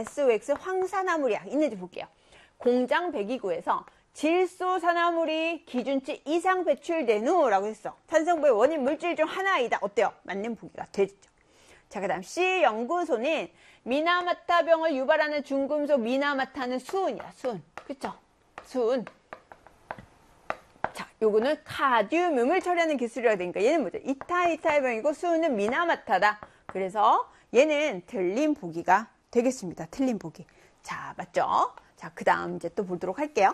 SOX 황산화물이야. 있는지 볼게요. 공장 배기구에서 질소산화물이 기준치 이상 배출된 후라고 했어. 탄성부의 원인 물질 중 하나이다. 어때요? 맞는 보기가 되죠. 자, 그 다음 C 연구소는 미나마타병을 유발하는 중금속 미나마타는 수은이야. 수은. 그쵸? 수은. 자, 요거는 카디움을 처리하는 기술이라고 되니까 얘는 뭐죠? 이타이타병이고 수은은 미나마타다. 그래서 얘는 틀린 보기가 되겠습니다. 틀린 보기. 자, 맞죠? 자, 그 다음 이제 또 보도록 할게요.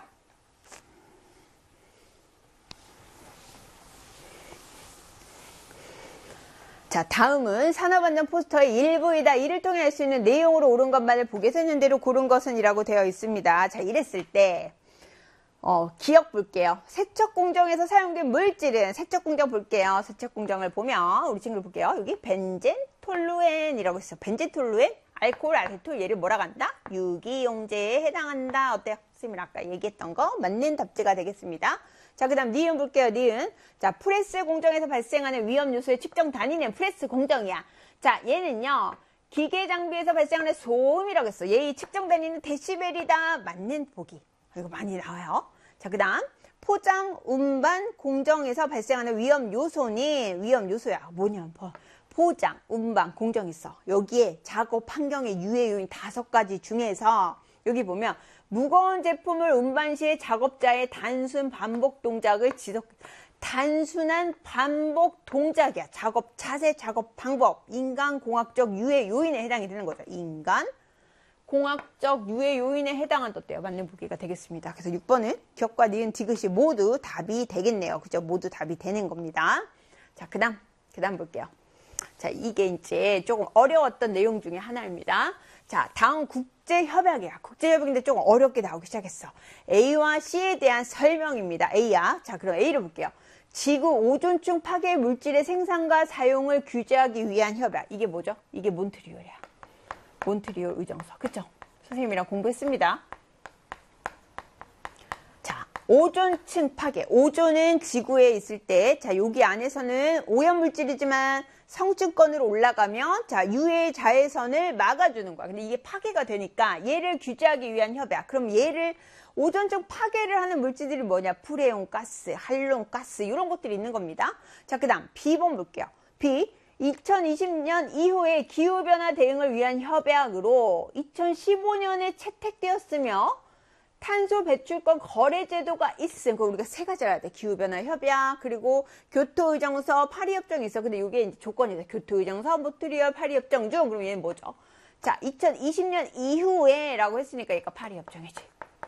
자, 다음은 산업안전 포스터의 일부이다. 이를 통해 알 수 있는 내용으로 옳은 것만을 보기에서 있는 대로 고른 것은 이라고 되어 있습니다. 자, 이랬을 때 기억 볼게요. 세척공정에서 사용된 물질은 세척공정 볼게요. 세척공정을 보면 우리 친구를 볼게요. 여기 벤젠 톨루엔이라고 있어. 벤젠 톨루엔 알코올 아세톨 얘를 뭐라고 한다? 유기용제에 해당한다. 어때요? 선생님이 아까 얘기했던 거 맞는 답지가 되겠습니다. 자, 그 다음 니은 볼게요. 니은. 자, 프레스 공정에서 발생하는 위험 요소의 측정 단위는 프레스 공정이야. 자, 얘는요. 기계 장비에서 발생하는 소음이라고 했어. 얘의 측정 단위는 데시벨이다. 맞는 보기. 이거 많이 나와요. 자, 그 다음 포장 운반 공정에서 발생하는 위험 요소는 위험 요소야. 뭐냐? 포장, 운반, 공정 있어. 여기에 작업 환경의 유해 요인 5가지 중에서 여기 보면 무거운 제품을 운반 시에 작업자의 단순 반복 동작을 단순한 반복 동작이야. 작업 자세, 작업 방법, 인간공학적 유해 요인에 해당이 되는 거죠. 인간 공학적 유해 요인에 해당한다요. 맞는 보기가 되겠습니다. 그래서 6번은 기억과 니은, 디귿이 모두 답이 되겠네요. 그죠? 모두 답이 되는 겁니다. 자, 그 다음 볼게요. 자, 이게 이제 조금 어려웠던 내용 중에 하나입니다. 자, 다음 국제협약이야. 국제협약인데 조금 어렵게 나오기 시작했어. A와 C에 대한 설명입니다. A야. 자, 그럼 A를 볼게요. 지구 오존층 파괴 물질의 생산과 사용을 규제하기 위한 협약. 이게 뭐죠? 이게 몬트리올이야. 몬트리올 의정서. 그쵸? 선생님이랑 공부했습니다. 자, 오존층 파괴. 오존은 지구에 있을 때, 자, 여기 안에서는 오염물질이지만 성층권으로 올라가면, 자, 유해 자외선을 막아주는 거야. 근데 이게 파괴가 되니까 얘를 규제하기 위한 협약. 그럼 얘를, 오존층 파괴를 하는 물질들이 뭐냐? 프레온 가스, 할론 가스, 이런 것들이 있는 겁니다. 자, 그 다음, B번 볼게요. B. 2020년 이후에 기후변화 대응을 위한 협약으로 2015년에 채택되었으며 탄소 배출권 거래 제도가 있음. 그 우리가 3가지 알아야 돼. 기후변화 협약, 그리고 교토의정서, 파리협정이 있어. 근데 이게 이제 조건이다. 교토의정서, 몬트리올, 파리협정 중. 그럼 얘는 뭐죠? 자, 2020년 이후에 라고 했으니까 얘가 파리협정이지.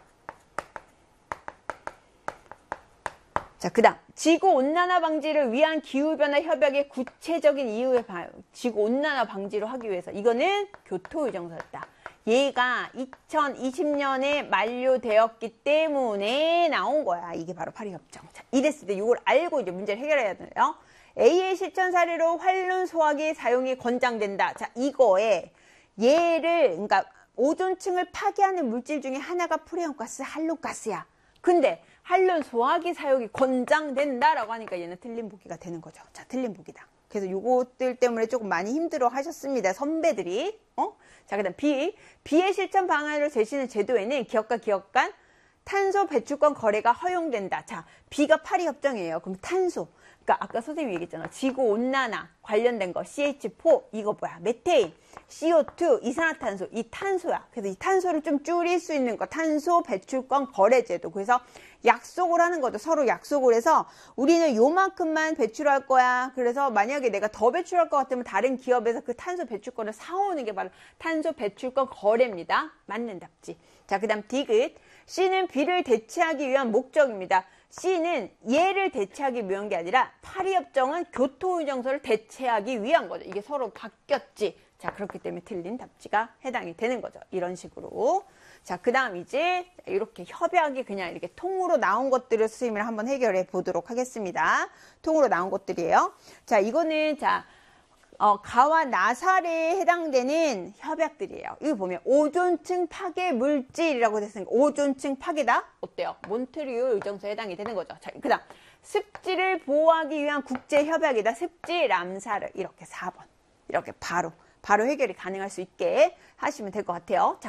자, 그 다음 지구온난화 방지를 위한 기후변화 협약의 구체적인 이유에 봐요. 지구온난화 방지를 하기 위해서. 이거는 교토의정서였다. 얘가 2020년에 만료되었기 때문에 나온 거야. 이게 바로 파리협정. 자, 이랬을 때 이걸 알고 이제 문제를 해결해야 돼요. A의 실천 사례로 활론 소화기 사용이 권장된다. 자, 이거에 얘를, 그러니까 오존층을 파괴하는 물질 중에 하나가 프레온가스, 할론가스야. 근데 할론 소화기 사용이 권장된다라고 하니까 얘는 틀린 보기가 되는 거죠. 자, 틀린 보기다. 그래서 요것들 때문에 조금 많이 힘들어 하셨습니다. 선배들이. 자, 그 다음 B. B의 실천 방안으로 제시는 제도에는 기업과 기업 간 탄소 배출권 거래가 허용된다. 자, B가 파리협정이에요. 그럼 탄소. 그러니까 아까 선생님이 얘기했잖아. 지구온난화 관련된 거. CH4. 이거 뭐야? 메테인. CO2. 이산화탄소. 이 탄소야. 그래서 이 탄소를 좀 줄일 수 있는 거. 탄소 배출권 거래 제도. 그래서 약속을 하는 거죠. 서로 약속을 해서 우리는 요만큼만 배출할 거야. 그래서 만약에 내가 더 배출할 것 같으면 다른 기업에서 그 탄소 배출권을 사오는 게 바로 탄소 배출권 거래입니다. 맞는 답지. 자, 그 다음 디귿. C는 B를 대체하기 위한 목적입니다. C는 얘를 대체하기 위한 게 아니라 파리협정은 교토의정서를 대체하기 위한 거죠. 이게 서로 바뀌었지. 자, 그렇기 때문에 틀린 답지가 해당이 되는 거죠. 이런 식으로. 자, 그 다음 이제 이렇게 협약이 그냥 이렇게 통으로 나온 것들을 선생님이 한번 해결해 보도록 하겠습니다. 통으로 나온 것들이에요. 자, 이거는 자, 가와 나살에 해당되는 협약들이에요. 이거 보면 오존층 파괴 물질이라고 됐으니까 오존층 파괴다? 어때요? 몬트리올 의정서에 해당이 되는 거죠. 자, 그 다음 습지를 보호하기 위한 국제협약이다. 습지 람사르. 이렇게 4번. 이렇게 바로 해결이 가능할 수 있게 하시면 될 것 같아요. 자,